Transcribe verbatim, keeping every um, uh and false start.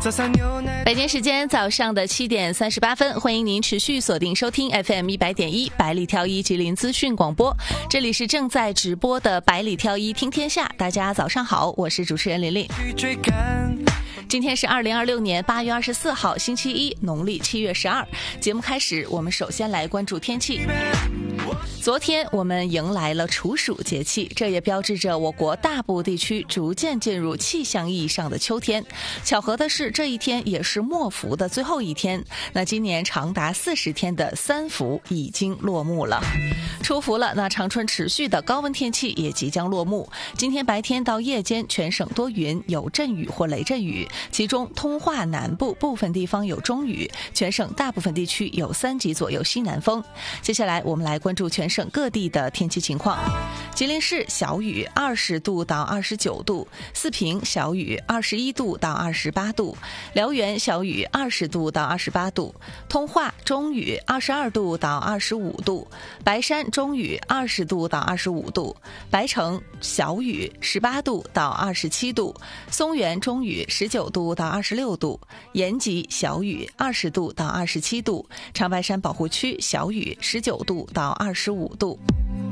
北京时间早上的七点三十八分，欢迎您持续锁定收听 F M 一百点一百里挑一吉林资讯广播，这里是正在直播的百里挑一听天下。大家早上好，我是主持人琳琳。今天是二零二六年八月二十四号，星期一，农历七月十二。节目开始，我们首先来关注天气。昨天我们迎来了处暑节气，这也标志着我国大部地区逐渐进入气象意义上的秋天。巧合的是，这一天也是末伏的最后一天。那今年长达四十天的三伏已经落幕了，出伏了，那长春持续的高温天气也即将落幕。今天白天到夜间，全省多云，有阵雨或雷阵雨，其中通化南部部分地方有中雨，全省大部分地区有三级左右西南风。接下来我们来关注全省各地的天气情况。吉林市小雨，二十度到二十九度；四平小雨，二十一度到二十八度；辽源小雨，二十度到二十八度；通化中雨，二十二度到二十五度；白山中雨，二十度到二十五度；白城小雨，十八度到二十七度；松原中雨，十九度到二十六度；延吉小雨，二十度到二十七度；长白山保护区小雨，十九度到二十五度。